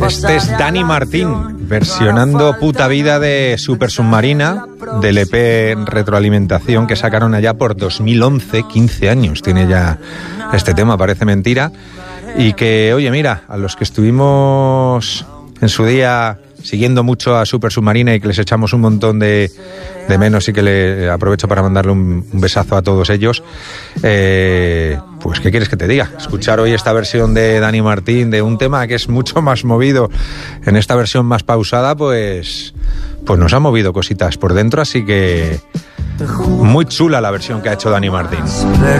Este es Dani Martín versionando Puta Vida de Super Submarina, del EP Retroalimentación que sacaron allá por 2011, 15 años tiene ya este tema, parece mentira. Y que, oye, mira, a los que estuvimos en su día siguiendo mucho a Super Submarina y que les echamos un montón de menos, y que le aprovecho para mandarle un besazo a todos ellos, pues ¿qué quieres que te diga? Escuchar hoy esta versión de Dani Martín de un tema que es mucho más movido, en esta versión más pausada, pues nos ha movido cositas por dentro, así que muy chula la versión que ha hecho Dani Martín.